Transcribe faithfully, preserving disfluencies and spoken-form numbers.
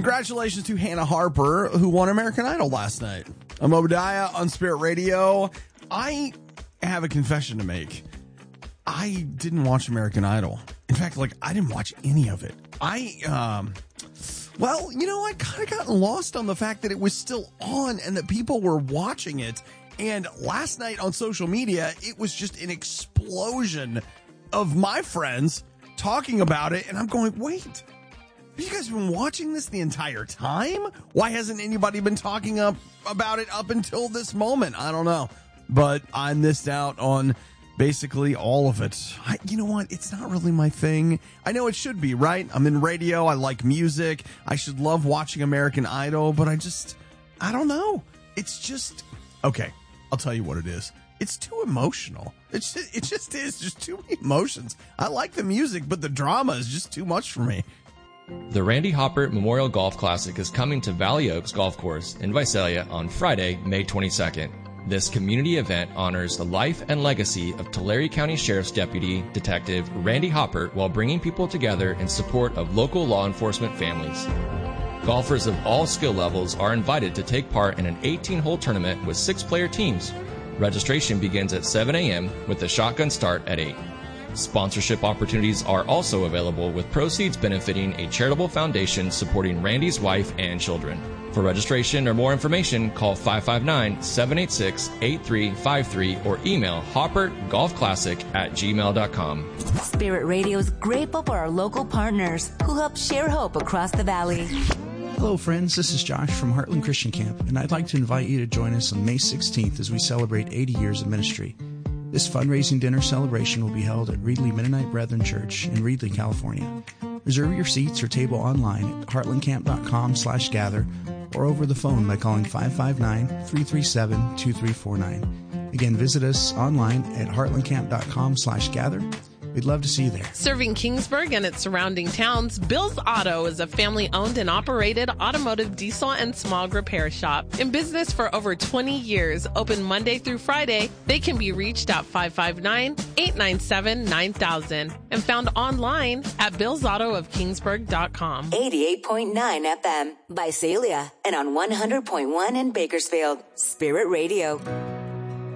congratulations to Hannah Harper, who won American Idol last night. I'm Obadiah on Spirit Radio. I have a confession to make. I didn't watch American Idol. In fact, like, I didn't watch any of it. I, um, well, you know, I kind of got lost on the fact that it was still on and that people were watching it. And last night on social media, it was just an explosion of my friends talking about it. And I'm going, wait, have you guys been watching this the entire time? Why hasn't anybody been talking up about it up until this moment? I don't know. But I missed out on basically all of it. I, you know what? It's not really my thing. I know it should be, right? I'm in radio. I like music. I should love watching American Idol, but I just, I don't know. It's just, okay, I'll tell you what it is. It's too emotional. It's just, it just is. Just too many emotions. I like the music, but the drama is just too much for me. The Randy Hopper Memorial Golf Classic is coming to Valley Oaks Golf Course in Visalia on Friday, May twenty-second. This community event honors the life and legacy of Tulare County Sheriff's Deputy Detective Randy Hopper while bringing people together in support of local law enforcement families. Golfers of all skill levels are invited to take part in an eighteen-hole tournament with six-player teams. Registration begins at seven a.m. with the shotgun start at eight. Sponsorship opportunities are also available, with proceeds benefiting a charitable foundation supporting Randy's wife and children. For registration or more information, call five five nine, seven eight six, eight three five three or email hoppergolfclassic at gmail dot com. Spirit Radio is grateful for our local partners who help share hope across the valley. Hello, friends. This is Josh from Heartland Christian Camp, and I'd like to invite you to join us on May sixteenth as we celebrate eighty years of ministry. This fundraising dinner celebration will be held at Reedley Mennonite Brethren Church in Reedley, California. Reserve your seats or table online at heartlandcamp.com slash gather or over the phone by calling five five nine, three three seven, two three four nine. Again, visit us online at heartlandcamp.com slash gather. We'd love to see you there. Serving Kingsburg and its surrounding towns, Bill's Auto is a family-owned and operated automotive diesel and small repair shop. In business for over twenty years, open Monday through Friday, they can be reached at five five nine, eight nine seven, nine thousand and found online at bills auto of kingsburg dot com. eighty-eight point nine F M, Visalia, and on one hundred point one in Bakersfield. Spirit Radio.